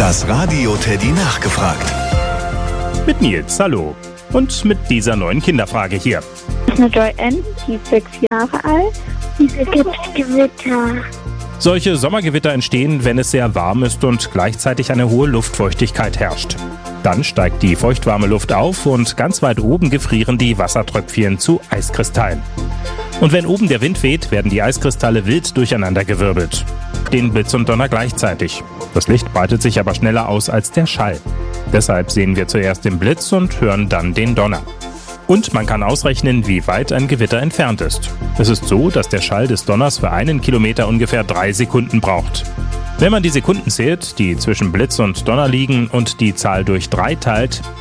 Das Radio Teddy nachgefragt. Mit Nils, hallo. Und mit dieser neuen Kinderfrage hier. Das ist eine Joy-N, die ist 6 Jahre alt. Wieso gibt es Gewitter? Solche Sommergewitter entstehen, wenn es sehr warm ist und gleichzeitig eine hohe Luftfeuchtigkeit herrscht. Dann steigt die feuchtwarme Luft auf und ganz weit oben gefrieren die Wassertröpfchen zu Eiskristallen. Und wenn oben der Wind weht, werden die Eiskristalle wild durcheinandergewirbelt. Den Blitz und Donner gleichzeitig. Das Licht breitet sich aber schneller aus als der Schall. Deshalb sehen wir zuerst den Blitz und hören dann den Donner. Und man kann ausrechnen, wie weit ein Gewitter entfernt ist. Es ist so, dass der Schall des Donners für 1 Kilometer ungefähr 3 Sekunden braucht. Wenn man die Sekunden zählt, die zwischen Blitz und Donner liegen und die Zahl durch 3 teilt,